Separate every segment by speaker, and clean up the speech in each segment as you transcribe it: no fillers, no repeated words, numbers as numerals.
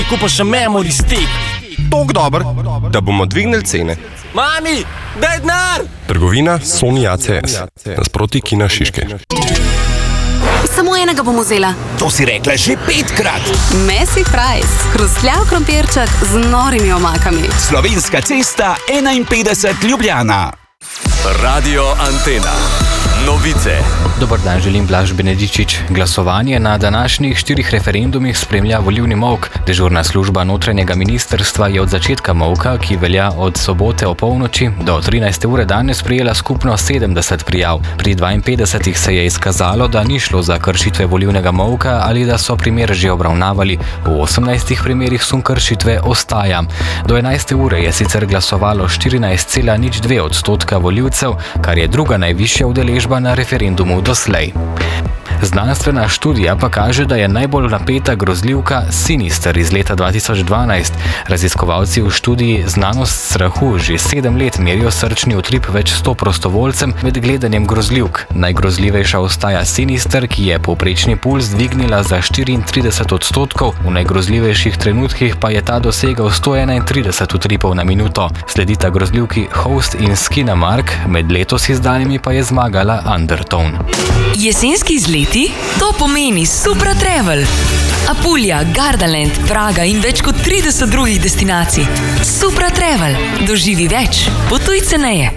Speaker 1: kupiš še memory stick.
Speaker 2: Tok dober, da bomo dvignili cene.
Speaker 1: Mami, daj denar!
Speaker 2: Trgovina Sony ACS, nasproti Kina Šiške.
Speaker 3: Samo enega bom vzela.
Speaker 4: To si rekla že 5-krat.
Speaker 3: Messi fries, hrustljav krompirček z norimi omakami.
Speaker 4: Slovenska cesta 51 Ljubljana.
Speaker 5: Radio Antena. Novice.
Speaker 6: Dober dan, želim Blaž Benedičič. Glasovanje na današnjih 4 referendumih spremlja volilni molk. Dežurna služba notranjega ministrstva je od začetka molka, ki velja od sobote opolnoči do 13. ure danes, prejela skupno 70 prijav. Pri 52 se je izkazalo, da ni šlo za kršitve volilnega molka ali da so primer že obravnavali. V 18 primerih sum kršitve ostaja. Do 11. ure je sicer glasovalo 14,02% volivcev, kar je druga najvišja udeležba na referendumu doslej. Znanstvena študija pa kaže, da je najbolj napeta grozljivka Sinister iz leta 2012. Raziskovalci v študiji Znanost strahu že 7 let merijo srčni utrip več 100 prostovoljcem med gledanjem grozljivk. Najgrozljivejša ostaja Sinister, ki je povprečni puls dvignila za 34%, v najgrozljivejših trenutkih pa je ta dosegal 131 utripov na minuto. Sledita grozljivki Host in Skinamark, med letos izdanimi pa je zmagala Undertone.
Speaker 7: Jesenski izleti? To pomeni Supra Travel. Apulja, Gardaland, Praga in več kot 30 drugih destinacij. Supra Travel. Doživi več. Potuj ceneje.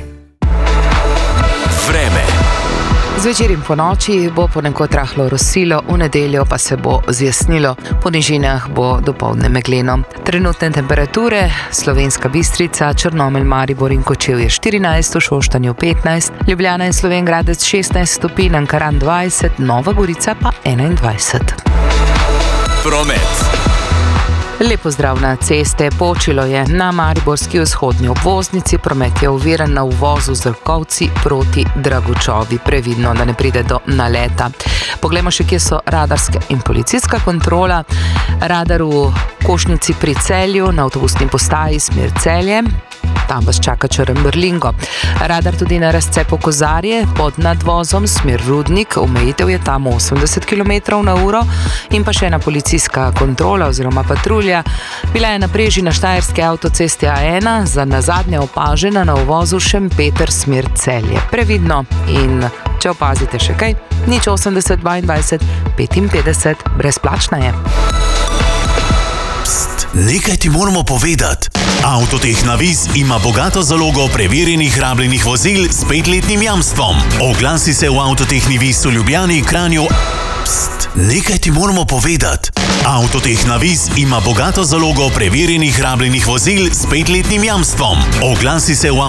Speaker 5: Vreme.
Speaker 8: Zvečer in po noči bo ponekod rahlo rosilo, v nedeljo pa se bo zjasnilo, po nižinah bo dopoldne megleno. Trenutne temperature: Slovenska Bistrica, Črnomelj, Maribor in Kočevje 14, v Šoštanju 15, Ljubljana in Slovenj Gradec 16 stopinj, Ankaran 20, Nova Gorica pa 21.
Speaker 5: Promet.
Speaker 8: Lepo zdrav na ceste. Počilo je na mariborski vzhodni obvoznici, promet je oviran na uvozu z Rkovci proti Dragučovi. Previdno, da ne pride do naleta. Poglejmo še, kje so radarska in policijska kontrola. Radar v Košnici pri Celju, na avtobusni postaji smer Celje. Tam vas čaka Črn-Brlingo. Radar tudi na razcepu Kozarje pod nadvozom smer Rudnik, omejitev je tam 80 km/h. In pa še ena policijska kontrola oziroma patrulja. Bila je na preži na štajerski avtocesti A1, za nazadnje opažena na uvozu Šempeter smer Celje. Previdno in če opazite še kaj, 080 22 55, brezplačna je.
Speaker 9: Nekaj ti moramo povedati. Avtotehna Viz ima bogato zalogo preverjenih rabljenih vozil s 5-letnim jamstvom. Oglasi se v Avtotehni Viz v Ljubljani, Kranju. Nekaj ti moramo povedati. Avtotehna Viz ima bogato zalogo preverjenih rabljenih vozil s 5-letnim jamstvom. Oglasi se v